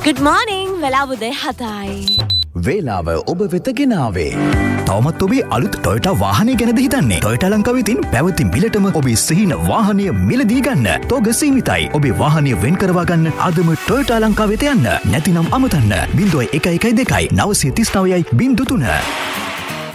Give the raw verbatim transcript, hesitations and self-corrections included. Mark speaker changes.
Speaker 1: Good morning. වෙලාව උදේ හතයි.
Speaker 2: වේලාව ඔබ වෙත ගෙනාවේ.
Speaker 3: තවමත් ඔබේ අලුත් ටොයෝටා වාහනය ගැනද හිතන්නේ? ටොයෝටා ලංකාවේ තියෙන පැවති මිලටම ඔබේ සිහින වාහනය මිලදී ගන්න. තෝග සීමිතයි. ඔබේ වාහනය වෙන් කරවා ගන්න අදම ටොයෝටා ලංකාවට යන්න. නැතිනම් අමතන්න. ज़ीरो एक एक दो नौ तीन नौ ज़ीरो तीन